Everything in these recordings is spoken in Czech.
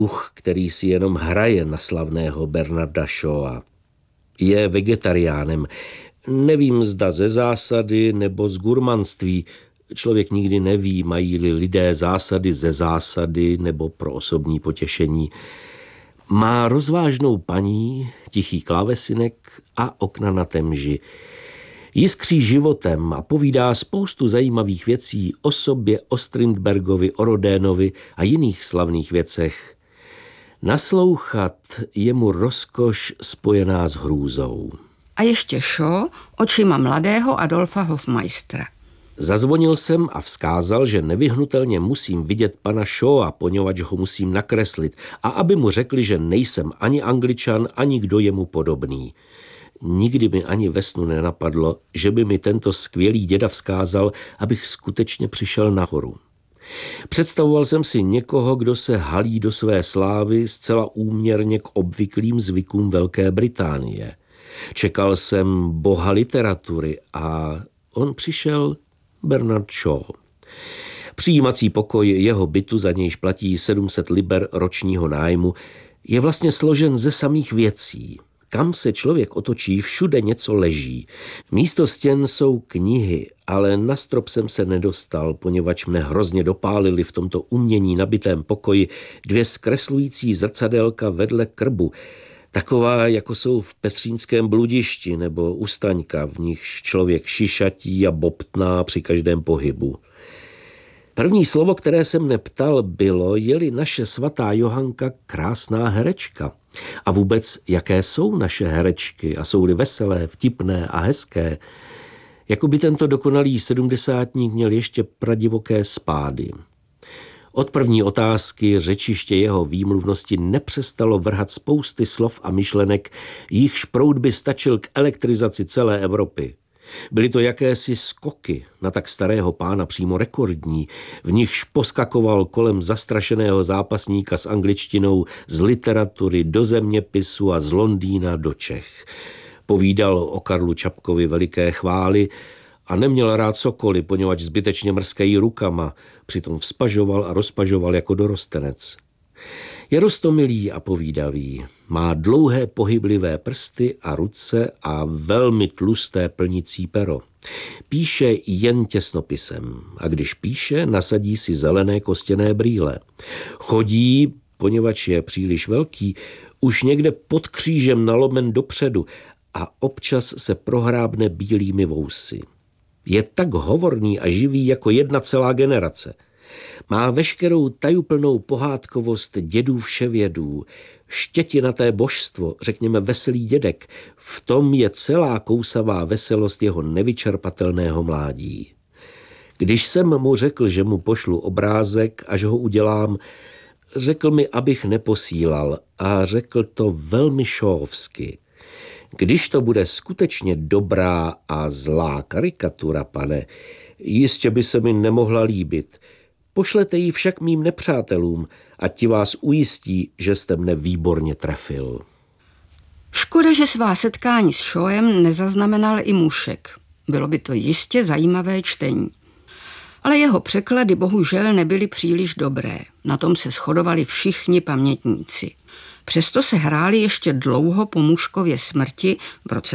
který si jenom hraje na slavného Bernarda Shawa. Je vegetariánem. Nevím, zda ze zásady nebo z gurmanství. Člověk nikdy neví, mají-li lidé zásady ze zásady nebo pro osobní potěšení. Má rozvážnou paní, tichý klávesinek a okna na Temži. Jiskří životem a povídá spoustu zajímavých věcí o sobě, o Strindbergovi, o Rodénovi a jiných slavných věcech. Naslouchat je mu rozkoš spojená s hrůzou. A ještě Shaw očima mladého Adolfa Hofmeistera. Zazvonil jsem a vzkázal, že nevyhnutelně musím vidět pana Shawa, poněvadž ho musím nakreslit, a aby mu řekli, že nejsem ani Angličan, ani kdo je mu podobný. Nikdy mi ani ve snu nenapadlo, že by mi tento skvělý děda vzkázal, abych skutečně přišel nahoru. Představoval jsem si někoho, kdo se halí do své slávy zcela úměrně k obvyklým zvykům Velké Británie. Čekal jsem boha literatury a on přišel Bernard Shaw. Přijímací pokoj jeho bytu, za nějž platí 700 liber ročního nájmu, je vlastně složen ze samých věcí. Kam se člověk otočí, všude něco leží. Místo stěn jsou knihy, ale na strop jsem se nedostal, poněvadž mne hrozně dopálili v tomto umění nabitém pokoji 2 zkreslující zrcadélka vedle krbu, taková, jako jsou v Petřínském bludišti nebo u Staňka, v nichž člověk šišatí a bobtná při každém pohybu. První slovo, které jsem neptal, bylo, je-li naše svatá Johanka krásná herečka. A vůbec, jaké jsou naše herečky a jsou-li veselé, vtipné a hezké. Jako by tento dokonalý 70-tník měl ještě pradivoké spády. Od první otázky řečiště jeho výmluvnosti nepřestalo vrhat spousty slov a myšlenek, jichž proud by stačil k elektrizaci celé Evropy. Byly to jakési skoky na tak starého pána přímo rekordní, v nichž poskakoval kolem zastrašeného zápasníka s angličtinou z literatury do zeměpisu a z Londýna do Čech. Povídal o Karlu Čapkovi veliké chvály a neměl rád sokoly, poněvadž zbytečně mrskají rukama, přitom vzpažoval a rozpažoval jako dorostenec. Je roztomilý a povídavý, má dlouhé pohyblivé prsty a ruce a velmi tlusté plnicí pero. Píše jen těsnopisem a když píše, nasadí si zelené kostěné brýle. Chodí, poněvadž je příliš velký, už někde pod křížem nalomen dopředu a občas se prohrábne bílými vousy. Je tak hovorný a živý jako jedna celá generace. Má veškerou tajuplnou pohádkovost dědů vševědů, štětinaté božstvo, řekněme veselý dědek, v tom je celá kousavá veselost jeho nevyčerpatelného mládí. Když jsem mu řekl, že mu pošlu obrázek, až ho udělám, řekl mi, abych neposílal a řekl to velmi šóvsky. Když to bude skutečně dobrá a zlá karikatura, pane, jistě by se mi nemohla líbit. Pošlete ji však mým nepřátelům a ti vás ujistí, že jste mne výborně trefil. Škoda, že svá setkání s Shawem nezaznamenal i Mušek. Bylo by to jistě zajímavé čtení. Ale jeho překlady bohužel nebyly příliš dobré. Na tom se shodovali všichni pamětníci. Přesto se hráli ještě dlouho po Muškově smrti v roce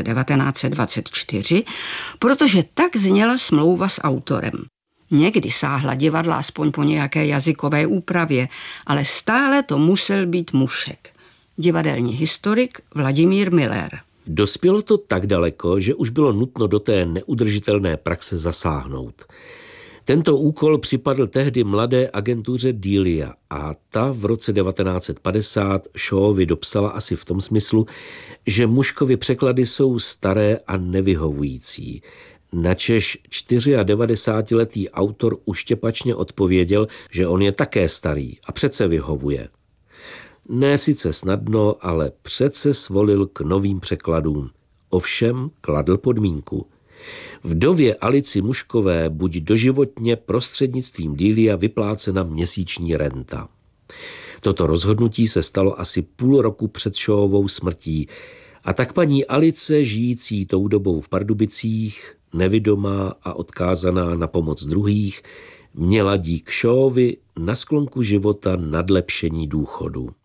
1924, protože tak zněla smlouva s autorem. Někdy sáhla divadla aspoň po nějaké jazykové úpravě, ale stále to musel být Mušek. Divadelní historik Vladimír Miller. Dospělo to tak daleko, že už bylo nutno do té neudržitelné praxe zasáhnout. Tento úkol připadl tehdy mladé agentuře Delia a ta v roce 1950 Shawovi dopsala asi v tom smyslu, že Muškovy překlady jsou staré a nevyhovující. Načež 94letý autor uštěpačně odpověděl, že on je také starý a přece vyhovuje. Ne sice snadno, ale přece svolil k novým překladům. Ovšem kladl podmínku. Vdově Alici Muškové buď doživotně prostřednictvím Delia vyplácena měsíční renta. Toto rozhodnutí se stalo asi půl roku před Shawovou smrtí a tak paní Alice, žijící tou dobou v Pardubicích, nevidomá a odkázaná na pomoc druhých, měla dík Shawovi na sklonku života nadlepšení důchodu.